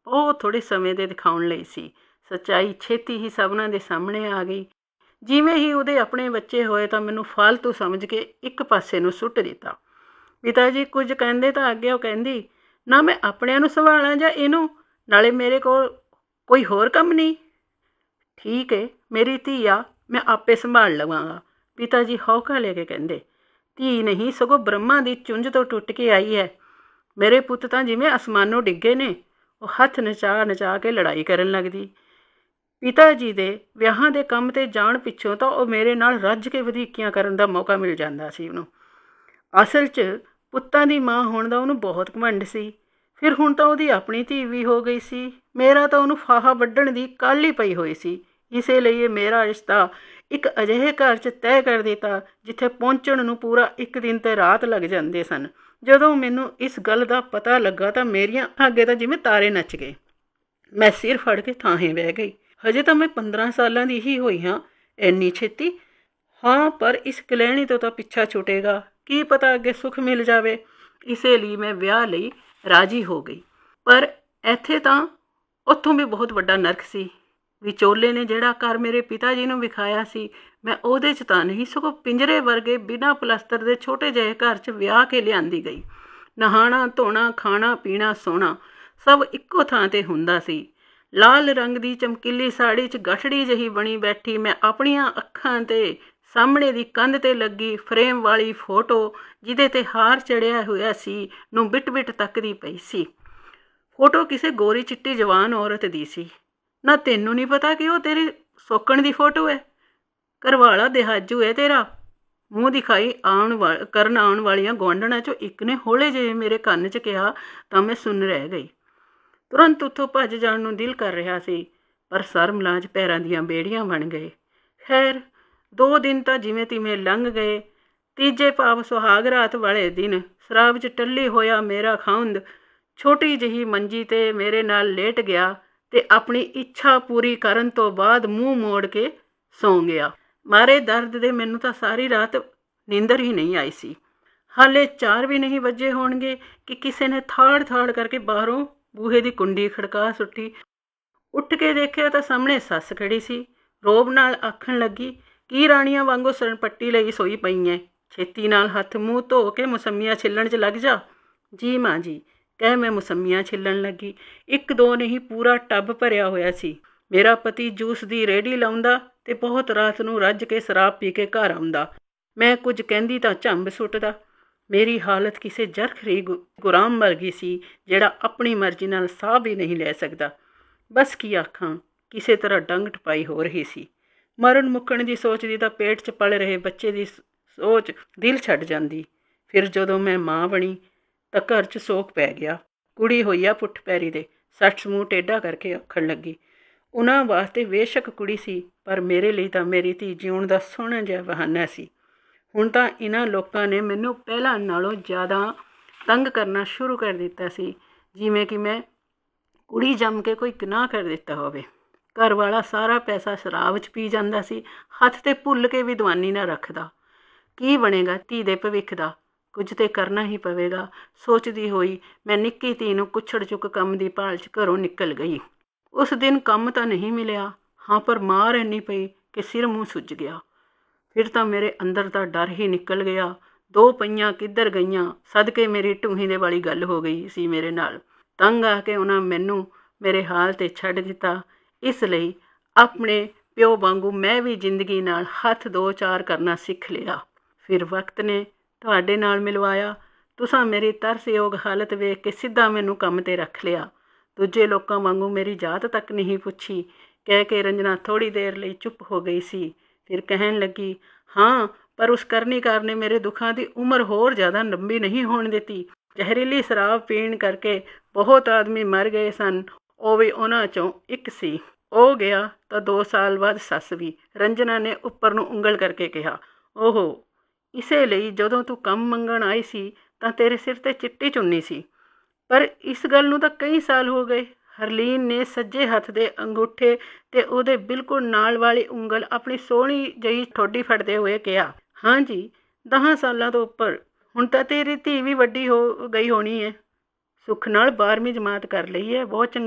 ਬਹੁਤ ਥੋੜ੍ਹੇ ਸਮੇਂ ਦੇ ਦਿਖਾਉਣ ਲਈ ਸੀ। ਸੱਚਾਈ ਛੇਤੀ ਹੀ ਸਭਨਾਂ ਦੇ ਸਾਹਮਣੇ ਆ ਗਈ। ਜਿਵੇਂ ਹੀ ਉਹਦੇ ਆਪਣੇ ਬੱਚੇ ਹੋਏ ਤਾਂ ਮੈਨੂੰ ਫਾਲਤੂ ਸਮਝ ਕੇ ਇੱਕ ਪਾਸੇ ਨੂੰ ਸੁੱਟ ਦਿੱਤਾ। ਪਿਤਾ ਜੀ ਕੁਝ ਕਹਿੰਦੇ ਤਾਂ ਅੱਗੇ ਉਹ ਕਹਿੰਦੀ, ਨਾ ਮੈਂ ਆਪਣਿਆਂ ਨੂੰ ਸੰਭਾਲਾਂ ਜਾਂ ਇਹਨੂੰ, ਨਾਲੇ ਮੇਰੇ ਕੋਲ ਕੋਈ ਹੋਰ ਕੰਮ ਨਹੀਂ। ਠੀਕ ਹੈ, ਮੇਰੀ ਧੀ ਆ, ਮੈਂ ਆਪੇ ਸੰਭਾਲ ਲਵਾਂਗਾ। ਪਿਤਾ ਜੀ ਹੌਕਾ ਲੈ ਕੇ ਕਹਿੰਦੇ, ਧੀ ਨਹੀਂ ਸਗੋਂ ਬ੍ਰਹਮਾ ਦੀ ਚੁੰਝ ਤੋਂ ਟੁੱਟ ਕੇ ਆਈ ਹੈ। ਮੇਰੇ ਪੁੱਤ ਤਾਂ ਜਿਵੇਂ ਅਸਮਾਨੋਂ ਡਿੱਗੇ ਨੇ। ਉਹ ਹੱਥ ਨਚਾ ਨਚਾ ਕੇ ਲੜਾਈ ਕਰਨ ਲੱਗਦੀ। ਪਿਤਾ ਜੀ ਦੇ ਵਿਆਹਾਂ ਦੇ ਕੰਮ 'ਤੇ ਜਾਣ ਪਿੱਛੋਂ ਤਾਂ ਉਹ ਮੇਰੇ ਨਾਲ ਰੱਜ ਕੇ ਵਧੀਕੀਆਂ ਕਰਨ ਦਾ ਮੌਕਾ ਮਿਲ ਜਾਂਦਾ ਸੀ ਉਹਨੂੰ। ਅਸਲ 'ਚ ਪੁੱਤਾਂ ਦੀ ਮਾਂ ਹੋਣ ਦਾ ਉਹਨੂੰ ਬਹੁਤ ਘਮੰਡ ਸੀ। ਫਿਰ ਹੁਣ ਤਾਂ ਉਹਦੀ ਆਪਣੀ ਧੀ ਵੀ ਹੋ ਗਈ ਸੀ। ਮੇਰਾ ਤਾਂ ਉਹਨੂੰ ਫਾਹਾ ਵੱਢਣ ਦੀ ਕਾਹਲੀ ਪਈ ਹੋਈ ਸੀ। ਇਸੇ ਲਈ ਇਹ ਮੇਰਾ ਰਿਸ਼ਤਾ ਇੱਕ ਅਜਿਹੇ ਘਰ 'ਚ ਤੈਅ ਕਰ ਦਿੱਤਾ ਜਿੱਥੇ ਪਹੁੰਚਣ ਨੂੰ ਪੂਰਾ ਇੱਕ ਦਿਨ ਤੇ ਰਾਤ ਲੱਗ ਜਾਂਦੇ ਸਨ। ਜਦੋਂ ਮੈਨੂੰ ਇਸ ਗੱਲ ਦਾ ਪਤਾ ਲੱਗਾ ਤਾਂ ਮੇਰੀਆਂ ਅੱਗੇ ਤਾਂ ਜਿਵੇਂ ਤਾਰੇ ਨੱਚ ਗਏ। ਮੈਂ ਸਿਰ ਫੜ ਕੇ ਥਾਂਹੇ ਬਹਿ ਗਈ। ਹਜੇ ਤਾਂ ਮੈਂ 15 ਸਾਲਾਂ ਦੀ ਹੀ ਹੋਈ ਹਾਂ। ਇੰਨੀ ਛੇਤੀ? ਹਾਂ, ਪਰ ਇਸ ਕਲੈਣੀ ਤੋਂ ਤਾਂ ਪਿੱਛਾ ਛੁੱਟੇਗਾ। ਕੀ ਪਤਾ ਅੱਗੇ ਸੁੱਖ ਮਿਲ ਜਾਵੇ। ਇਸੇ ਲਈ ਮੈਂ ਵਿਆਹ ਲਈ ਰਾਜੀ ਹੋ ਗਈ। ਪਰ ਇੱਥੇ ਤਾਂ ਉੱਥੋਂ ਵੀ ਬਹੁਤ ਵੱਡਾ ਨਰਕ ਸੀ। ਵਿਚੋਲੇ ਨੇ ਜਿਹੜਾ ਘਰ ਮੇਰੇ ਪਿਤਾ ਜੀ ਨੂੰ ਵਿਖਾਇਆ ਸੀ, ਮੈਂ ਉਹਦੇ 'ਚ ਤਾਂ ਨਹੀਂ, ਸਗੋਂ ਪਿੰਜਰੇ ਵਰਗੇ ਬਿਨਾਂ ਪਲਸਤਰ ਦੇ ਛੋਟੇ ਜਿਹੇ ਘਰ 'ਚ ਵਿਆਹ ਕੇ ਲਿਆਂਦੀ ਗਈ। ਨਹਾਣਾ ਧੋਣਾ, ਖਾਣਾ ਪੀਣਾ, ਸੋਣਾ ਸਭ ਇੱਕੋ ਥਾਂ 'ਤੇ ਹੁੰਦਾ ਸੀ। ਲਾਲ ਰੰਗ ਦੀ ਚਮਕੀਲੀ ਸਾੜੀ 'ਚ ਗਠੜੀ ਜਿਹੀ ਬਣੀ ਬੈਠੀ ਮੈਂ ਆਪਣੀਆਂ ਅੱਖਾਂ 'ਤੇ ਸਾਹਮਣੇ ਦੀ ਕੰਧ 'ਤੇ ਲੱਗੀ ਫਰੇਮ ਵਾਲੀ ਫੋਟੋ ਜਿਹਦੇ 'ਤੇ ਹਾਰ ਚੜਿਆ ਹੋਇਆ ਸੀ ਨੂੰ ਬਿਟ-ਬਿਟ ਤੱਕਦੀ ਪਈ ਸੀ। ਫੋਟੋ ਕਿਸੇ ਗੋਰੀ ਚਿੱਟੀ ਜਵਾਨ ਔਰਤ ਦੀ ਸੀ। ਨਾ ਤੈਨੂੰ ਨਹੀਂ ਪਤਾ ਕਿ ਉਹ ਤੇਰੀ ਸੌਕਣ ਦੀ ਫੋਟੋ ਹੈ? ਘਰਵਾਲਾ ਦਿਹਾਜੂ ਹੈ ਤੇਰਾ। ਮੂੰਹ ਦਿਖਾਈ ਕਰਨ ਆਉਣ ਵਾਲੀਆਂ ਗੁਆਂਢਣਾਂ 'ਚੋਂ ਇੱਕ ਨੇ ਹੌਲੇ ਜਿਹੇ ਮੇਰੇ ਕੰਨ 'ਚ ਕਿਹਾ ਤਾਂ ਮੈਂ ਸੁਣ ਰਹਿ ਗਈ। ਤੁਰੰਤ ਉੱਥੋਂ ਭੱਜ ਜਾਣ ਨੂੰ ਦਿਲ ਕਰ ਰਿਹਾ ਸੀ, ਪਰ ਸਰਮਲਾਜ ਪੈਰਾਂ ਦੀਆਂ ਬੇੜੀਆਂ ਬਣ ਗਏ। ਖੈਰ 2 ਦਿਨ ਤਾਂ ਜਿਵੇਂ ਤਿਵੇਂ ਲੰਘ ਗਏ। ਤੀਜੇ ਭਾਵ ਸੁਹਾਗ ਰਾਤ ਵਾਲੇ ਦਿਨ ਸ਼ਰਾਬ 'ਚ ਟੱਲੀ ਹੋਇਆ ਮੇਰਾ ਖਾਉਂਦ ਛੋਟੀ ਜਿਹੀ ਮੰਜੀ 'ਤੇ ਮੇਰੇ ਨਾਲ ਲੇਟ ਗਿਆ ਤੇ ਆਪਣੀ ਇੱਛਾ ਪੂਰੀ ਕਰਨ ਤੋਂ ਬਾਅਦ ਮੂੰਹ ਮੋੜ ਕੇ ਸੌਂ ਗਿਆ। ਮਾਰੇ ਦਰਦ ਦੇ ਮੈਨੂੰ ਤਾਂ ਸਾਰੀ ਰਾਤ ਨੀਂਦਰ ਹੀ ਨਹੀਂ ਆਈ ਸੀ। ਹਾਲੇ 4 ਵੀ ਨਹੀਂ ਵੱਜੇ ਹੋਣਗੇ ਕਿ ਕਿਸੇ ਨੇ ਥਾੜ-ਥਾੜ ਕਰਕੇ ਬਾਹਰੋਂ ਬੂਹੇ ਦੀ ਕੁੰਡੀ ਖੜਕਾ ਸੁੱਟੀ। ਉੱਠ ਕੇ ਦੇਖਿਆ ਤਾਂ ਸਾਹਮਣੇ ਸੱਸ ਖੜੀ ਸੀ। ਰੋਬ ਨਾਲ ਆਖਣ ਲੱਗੀ, ਕੀ ਰਾਣੀਆਂ ਵਾਂਗੂ ਸਰਪੱਟੀ ਲਈ ਸੋਈ ਪਈ ਐ? ਛੇਤੀ ਨਾਲ ਹੱਥ ਮੂੰਹ ਧੋ ਕੇ ਮੌਸਮੀਆਂ ਛਿੱਲਣ 'ਚ ਲੱਗ ਜਾ। ਜੀ ਮਾਂ ਜੀ, ਕਹਿ ਮੈਂ ਮੌਸਮੀਆਂ ਛਿੱਲਣ ਲੱਗੀ। 1-2 ਨਹੀਂ, ਪੂਰਾ ਟੱਬ ਭਰਿਆ ਹੋਇਆ ਸੀ। ਮੇਰਾ ਪਤੀ ਜੂਸ ਦੀ ਰੇਹੜੀ ਲਾਉਂਦਾ ਤੇ ਬਹੁਤ ਰਾਤ ਨੂੰ ਰੱਜ ਕੇ ਸ਼ਰਾਬ ਪੀ ਕੇ ਘਰ ਆਉਂਦਾ। ਮੈਂ ਕੁਝ ਕਹਿੰਦੀ ਤਾਂ ਝੰਬ ਸੁੱਟਦਾ। ਮੇਰੀ ਹਾਲਤ ਕਿਸੇ ਜਰਖਰੀ ਗੁਲਾਮ ਵਰਗੀ ਸੀ ਜਿਹੜਾ ਆਪਣੀ ਮਰਜ਼ੀ ਨਾਲ ਸਾਹ ਵੀ ਨਹੀਂ ਲੈ ਸਕਦਾ। ਬਸ ਕੀ ਆਖਾਂ, ਕਿਸੇ ਤਰ੍ਹਾਂ ਡੰਗ ਟਪਾਈ ਹੋ ਰਹੀ ਸੀ। ਮਰਨ ਮੁੱਕਣ ਦੀ ਸੋਚਦੀ ਤਾਂ ਪੇਟ 'ਚ ਪਲ ਰਹੇ ਬੱਚੇ ਦੀ ਸੋਚ ਦਿਲ ਛੱਡ ਜਾਂਦੀ। ਫਿਰ ਜਦੋਂ ਮੈਂ ਮਾਂ ਬਣੀ ਤਾਂ ਘਰ 'ਚ ਸੋਗ ਪੈ ਗਿਆ। ਕੁੜੀ ਹੋਈ ਆ ਪੁੱਠ ਪੈਰੀ ਦੇ। ਸੱਸ ਮੂੰਹ ਟੇਢਾ ਕਰਕੇ ਆਖਣ ਲੱਗੀ, ਉਹਨਾਂ ਵਾਸਤੇ ਬੇਸ਼ੱਕ ਕੁੜੀ ਸੀ, ਪਰ ਮੇਰੇ ਲਈ ਤਾਂ ਮੇਰੀ ਧੀ ਜਿਉਣ ਦਾ ਸੋਹਣਾ ਜਿਹਾ ਬਹਾਨਾ ਸੀ। ਹੁਣ ਤਾਂ ਇਹਨਾਂ ਲੋਕਾਂ ਨੇ ਮੈਨੂੰ ਪਹਿਲਾਂ ਨਾਲੋਂ ਜ਼ਿਆਦਾ ਤੰਗ ਕਰਨਾ ਸ਼ੁਰੂ ਕਰ ਦਿੱਤਾ ਸੀ, ਜਿਵੇਂ ਕਿ ਮੈਂ ਕੁੜੀ ਜੰਮ ਕੇ ਕੋਈ ਗੁਨਾਹ ਕਰ ਦਿੱਤਾ ਹੋਵੇ। ਘਰ ਵਾਲਾ ਸਾਰਾ ਪੈਸਾ ਸ਼ਰਾਬ 'ਚ ਪੀ ਜਾਂਦਾ ਸੀ, ਹੱਥ 'ਤੇ ਭੁੱਲ ਕੇ ਵੀ ਦੀਵਾਨੀ ਨਾ ਰੱਖਦਾ। ਕੀ ਬਣੇਗਾ ਧੀ ਦੇ ਭਵਿੱਖ ਦਾ? ਕੁਝ ਤੇ ਕਰਨਾ ਹੀ ਪਵੇਗਾ। ਸੋਚਦੀ ਹੋਈ ਮੈਂ ਨਿੱਕੀ ਧੀ ਨੂੰ ਕੁੱਛੜ ਚੁੱਕ ਕੰਮ ਦੀ ਭਾਲ 'ਚ ਘਰੋਂ ਨਿਕਲ ਗਈ। ਉਸ ਦਿਨ ਕੰਮ ਤਾਂ ਨਹੀਂ ਮਿਲਿਆ, ਹਾਂ, ਪਰ ਮਾਰ ਇੰਨੀ ਪਈ ਕਿ ਸਿਰ ਮੂੰਹ ਸੁੱਜ ਗਿਆ। ਫਿਰ ਤਾਂ ਮੇਰੇ ਅੰਦਰ ਦਾ ਡਰ ਹੀ ਨਿਕਲ ਗਿਆ। 2 ਪਈਆਂ ਕਿੱਧਰ ਗਈਆਂ? ਸਦਕੇ ਮੇਰੀ ਢੂਹੀ ਦੇ ਵਾਲੀ ਗੱਲ ਹੋ ਗਈ ਸੀ ਮੇਰੇ ਨਾਲ। ਤੰਗ ਆ ਕੇ ਉਹਨਾਂ ਮੈਨੂੰ ਮੇਰੇ ਹਾਲ 'ਤੇ ਛੱਡ ਦਿੱਤਾ। ਇਸ ਲਈ ਆਪਣੇ ਪਿਓ ਵਾਂਗੂ ਮੈਂ ਵੀ ਜ਼ਿੰਦਗੀ ਨਾਲ ਹੱਥ 2-4 ਕਰਨਾ ਸਿੱਖ ਲਿਆ। ਫਿਰ ਵਕਤ ਨੇ ਤੁਹਾਡੇ ਨਾਲ ਮਿਲਵਾਇਆ। ਤੁਸਾਂ ਮੇਰੀ ਤਰਸਯੋਗ ਹਾਲਤ ਵੇਖ ਕੇ ਸਿੱਧਾ ਮੈਨੂੰ ਕੰਮ 'ਤੇ ਰੱਖ ਲਿਆ। ਦੂਜੇ ਲੋਕਾਂ ਵਾਂਗੂ ਮੇਰੀ ਜਾਤ ਤੱਕ ਨਹੀਂ ਪੁੱਛੀ। ਕਹਿ ਕੇ ਰੰਜਨਾ ਥੋੜ੍ਹੀ ਦੇਰ ਲਈ ਚੁੱਪ ਹੋ ਗਈ ਸੀ। ਫਿਰ ਕਹਿਣ ਲੱਗੀ, ਹਾਂ, ਪਰ ਉਸ ਕਰਨੀਕਾਰ ਨੇ ਮੇਰੇ ਦੁੱਖਾਂ ਦੀ ਉਮਰ ਹੋਰ ਜ਼ਿਆਦਾ ਲੰਬੀ ਨਹੀਂ ਹੋਣ ਦਿੱਤੀ। ਜ਼ਹਿਰੀਲੀ ਸ਼ਰਾਬ ਪੀਣ ਕਰਕੇ ਬਹੁਤ ਆਦਮੀ ਮਰ ਗਏ ਸਨ, ਉਹ ਵੀ ਉਹਨਾਂ 'ਚੋਂ ਇੱਕ ਸੀ। ਉਹ ਗਿਆ ਤਾਂ 2 ਸਾਲ ਬਾਅਦ ਸੱਸ ਵੀ। ਰੰਜਨਾ ਨੇ ਉੱਪਰ ਨੂੰ ਉਂਗਲ ਕਰਕੇ ਕਿਹਾ, ਓਹੋ, ਇਸੇ ਲਈ ਜਦੋਂ ਤੂੰ ਕੰਮ ਮੰਗਣ ਆਈ ਸੀ ਤਾਂ ਤੇਰੇ ਸਿਰ 'ਤੇ ਚਿੱਟੀ ਚੁੰਨੀ ਸੀ। ਪਰ ਇਸ ਗੱਲ ਨੂੰ ਤਾਂ ਕਈ ਸਾਲ ਹੋ ਗਏ। ਹਰਲੀਨ ਨੇ ਸੱਜੇ ਹੱਥ ਦੇ ਅੰਗੂਠੇ ਤੇ ਉਹਦੇ ਬਿਲਕੁਲ ਨਾਲ ਵਾਲੀ ਉਂਗਲ ਆਪਣੀ ਸੋਹਣੀ ਜਿਹੀ ਠੋਡੀ ਫੜਦੇ ਹੋਏ ਕਿਹਾ, ਹਾਂ ਜੀ, 10 ਸਾਲਾਂ ਤੋਂ ਉੱਪਰ। ਹੁਣ ਤਾਂ ਤੇਰੀ ਧੀ ਵੀ ਵੱਡੀ ਹੋ ਗਈ ਹੋਣੀ ਹੈ। ਸੁੱਖ ਨਾਲ 12ਵੀਂ ਜਮਾਤ ਕਰ ਲਈ ਹੈ। ਬਹੁਤ ਚੰਗਾ